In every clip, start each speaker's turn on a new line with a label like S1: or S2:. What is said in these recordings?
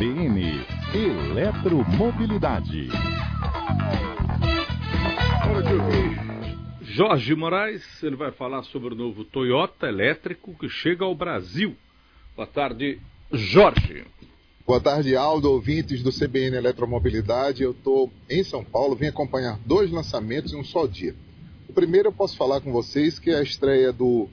S1: CBN Eletromobilidade.
S2: Jorge Moraes, ele vai falar sobre o novo Toyota elétrico que chega ao Brasil. Boa tarde, Jorge.
S3: Boa tarde, Aldo, ouvintes do CBN Eletromobilidade. Eu estou em São Paulo, vim acompanhar dois lançamentos em um só dia. O primeiro eu posso falar com vocês que é a estreia do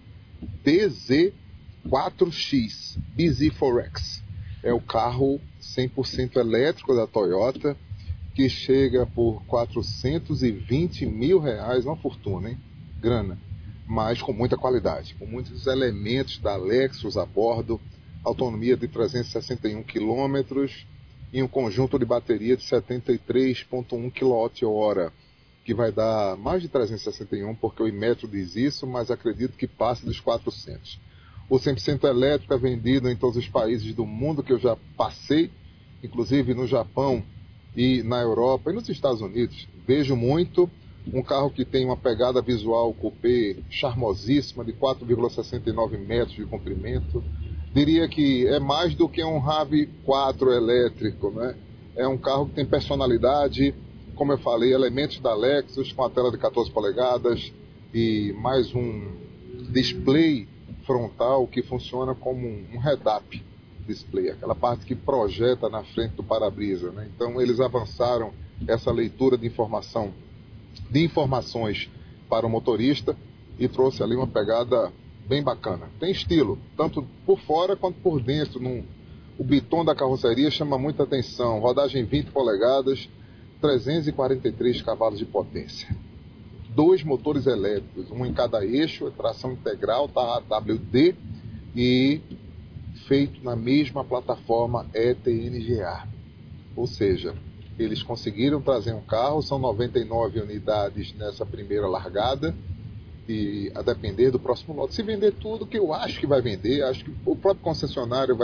S3: BZ4X, BZ4X. É o carro 100% elétrico da Toyota, que chega por R$420 mil, uma fortuna, hein? Grana, mas com muita qualidade, com muitos elementos da Lexus a bordo, autonomia de 361 km e um conjunto de bateria de 73,1 kWh, que vai dar mais de 361, porque o Inmetro diz isso, mas acredito que passe dos 400. O 100% elétrico é vendido em todos os países do mundo que eu já passei, inclusive no Japão e na Europa e nos Estados Unidos. Vejo muito um carro que tem uma pegada visual coupé charmosíssima, de 4,69 metros de comprimento. Diria que é mais do que um RAV4 elétrico, né? É um carro que tem personalidade, como eu falei, elementos da Lexus, com a tela de 14 polegadas e mais um display frontal que funciona como um head-up display, aquela parte que projeta na frente do para-brisa, né? Então eles avançaram essa leitura de informações para o motorista e trouxe ali uma pegada bem bacana. Tem estilo, tanto por fora quanto por dentro. O biton da carroceria chama muita atenção. Rodagem 20 polegadas, 343 cavalos de potência. Dois motores elétricos, um em cada eixo, tração integral, tá AWD, e feito na mesma plataforma ETNGA. Ou seja, eles conseguiram trazer um carro, são 99 unidades nessa primeira largada, e a depender do próximo lote. Se vender tudo, que eu acho que vai vender, acho que o próprio concessionário vai